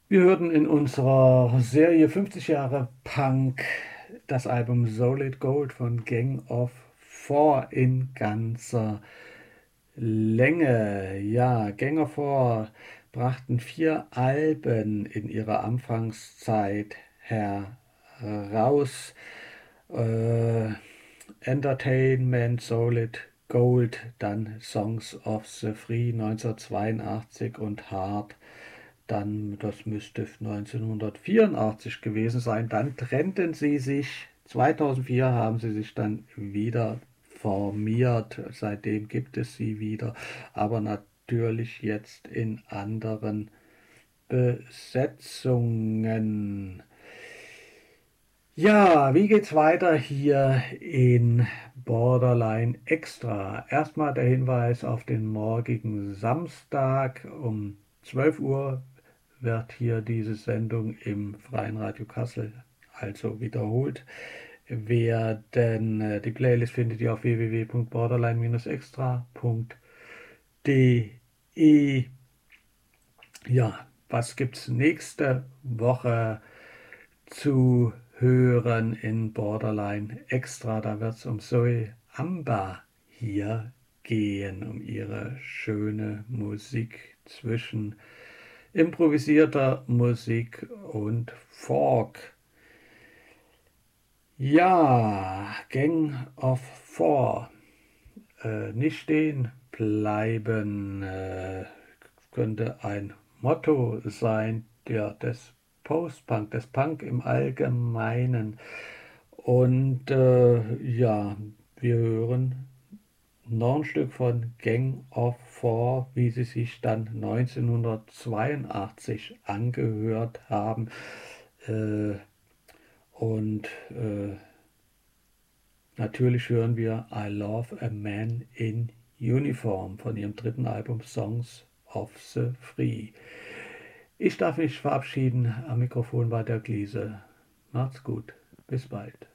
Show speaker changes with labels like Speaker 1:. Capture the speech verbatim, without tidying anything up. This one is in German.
Speaker 1: Wir hörten in unserer Serie fünfzig Jahre Punk das Album Solid Gold von Gang of Four in ganzer Länge. Ja, Gang of Four brachten vier Alben in ihrer Anfangszeit heraus. Äh, Entertainment, Solid Gold, dann Songs of the Free neunzehnhundertzweiundachtzig und Hard. Dann, das müsste neunzehnhundertvierundachtzig gewesen sein. Dann trennten sie sich. zweitausendvier haben sie sich dann wieder formiert. Seitdem gibt es sie wieder, aber natürlich jetzt in anderen Besetzungen. Ja, wie geht's weiter hier in Borderline Extra? Erstmal der Hinweis auf den morgigen Samstag um zwölf Uhr wird hier diese Sendung im Freien Radio Kassel also wiederholt werden. Äh, Die Playlist findet ihr auf w w w punkt borderline extra punkt de. Ja, was gibt's nächste Woche zu hören in Borderline Extra? Da wird es um Zoe Amba hier gehen, um ihre schöne Musik zwischen improvisierter Musik und Folk. Ja, Gang of Four. Äh, nicht stehen bleiben äh, könnte ein Motto sein, der des Post-Punk, des Punk im Allgemeinen. Und äh, ja, wir hören noch ein Stück von Gang of Four, wie sie sich dann neunzehnhundertzweiundachtzig angehört haben. Äh, und äh, natürlich hören wir I Love a Man in Uniform von ihrem dritten Album Songs of the Free. Ich darf mich verabschieden. Am Mikrofon war der Gliese. Macht's gut. Bis bald.